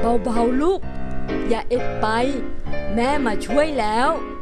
เบาๆลูกอย่าเอ็ดไปแม่มาช่วยแล้ว